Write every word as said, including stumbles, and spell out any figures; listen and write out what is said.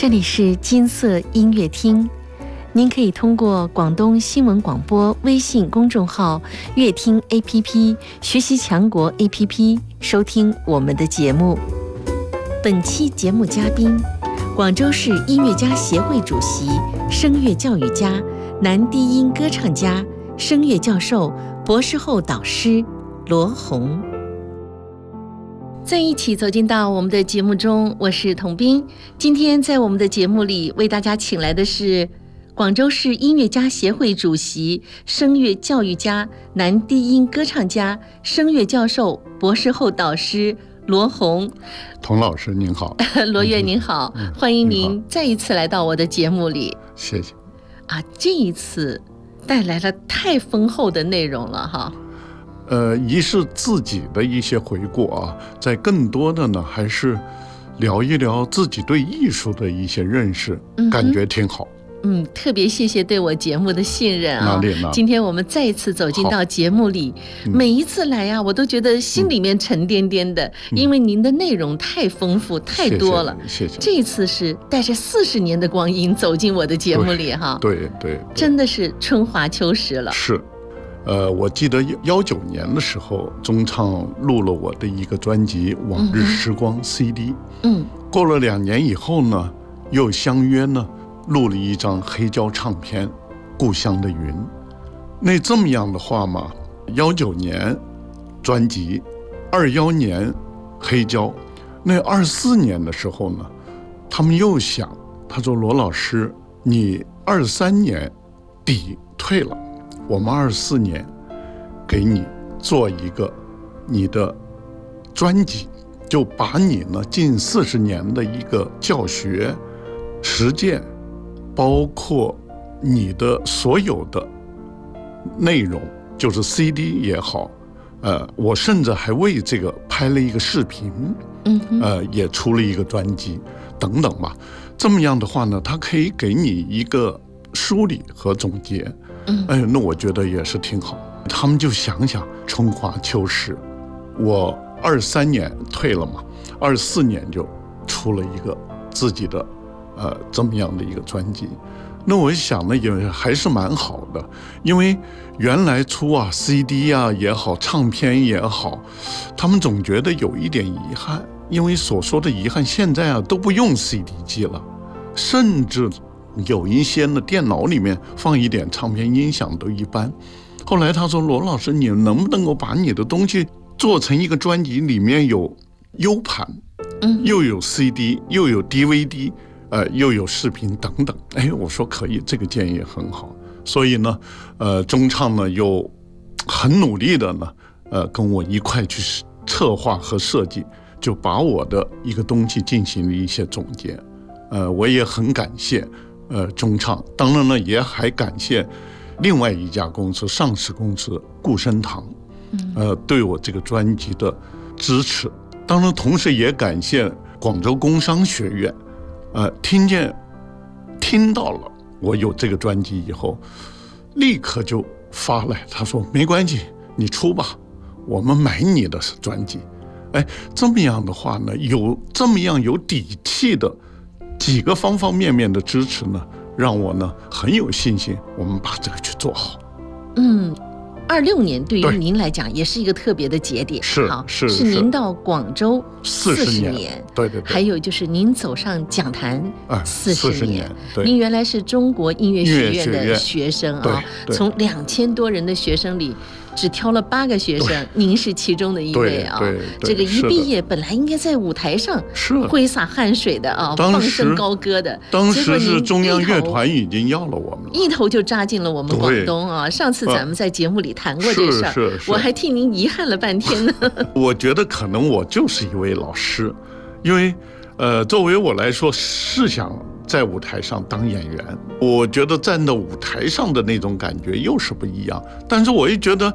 这里是金色音乐厅，您可以通过广东新闻广播微信公众号、乐听 A P P、学习强国 A P P 收听我们的节目。本期节目嘉宾，广州市音乐家协会主席、声乐教育家、男低音歌唱家、声乐教授、博士后导师罗红。在一起走进到我们的节目中，我是童斌。今天在我们的节目里为大家请来的是广州市音乐家协会主席、声乐教育家、男低音歌唱家、声乐教授、博士后导师罗红。 童老师您好。 罗岳您好、嗯、欢迎您再一次来到我的节目里。 谢谢啊，这一次带来了太丰厚的内容了哈。 呃，一是自己的一些回顾啊，在更多的呢还是聊一聊自己对艺术的一些认识、嗯、感觉挺好。 嗯，特别谢谢对我节目的信任啊！ 哪里呢？ 今天我们再一次走进到节目里，每一次来呀、啊，我都觉得心里面沉甸甸的、嗯，因为您的内容太丰富、嗯、太多了。 谢谢。 这一次是带着四十年的光阴走进我的节目里哈。 对 对, 对, 对， 真的是春华秋实了。 是，呃，我记得幺九年的时候，中唱录了我的一个专辑《往日时光》C D。嗯。过了两年以后呢，又相约呢。录了一张黑胶唱片《故乡的云》。那这么样的话嘛，幺九年专辑，二幺年黑胶，那二四年的时候呢，他们又想，他说罗老师，你二三年底退了，我们二四年给你做一个你的专辑，就把你呢近四十年的一个教学实践，包括你的所有的内容，就是 C D 也好，呃，我甚至还为这个拍了一个视频，嗯，呃，也出了一个专辑，等等吧。这么样的话呢，它可以给你一个梳理和总结，嗯，哎，那我觉得也是挺好。他们就想想春华秋实，我二三年退了嘛，二四年就出了一个自己的。呃，这么样的一个专辑，那我想呢，也还是蛮好的，因为原来出啊 C D 啊也好，唱片也好，他们总觉得有一点遗憾，因为所说的遗憾，现在啊都不用 C D 机了，甚至有一些呢电脑里面放一点唱片音响都一般。后来他说，罗老师，你能不能够把你的东西做成一个专辑，里面有 U 盘，嗯，又有 C D， 又有 D V D。呃，又有视频等等，哎，我说可以，这个建议很好。所以呢，呃，中唱呢又很努力的呢，呃，跟我一块去策划和设计，就把我的一个东西进行了一些总结。呃，我也很感谢呃中唱，当然呢，也还感谢另外一家公司，上市公司顾生堂，呃，对我这个专辑的支持。当然，同时也感谢广州工商学院。呃，听见听到了我有这个专辑以后，立刻就发来，他说没关系，你出吧，我们买你的专辑。哎，这么样的话呢，有这么样有底气的几个方方面面的支持呢，让我呢很有信心，我们把这个去做好。 嗯。二六年对于您来讲也是一个特别的节点， 是好是是您到广州四十年， 年对对对， 还有就是您走上讲坛四十年， 年对， 您原来是中国音乐学院的学生啊，从两千多人的学生里只挑了八个学生，您是其中的一位啊。这个一毕业本来应该在舞台上挥洒汗水的啊，放声高歌的。 当时是中央乐团已经要了我们了， 一头就扎进了我们广东啊。上次咱们在节目里谈过这事儿，我还替您遗憾了半天呢。 我觉得可能我就是一位老师，因为呃，作为我来说，是想在舞台上当演员，我觉得站到舞台上的那种感觉又是不一样。但是我也觉得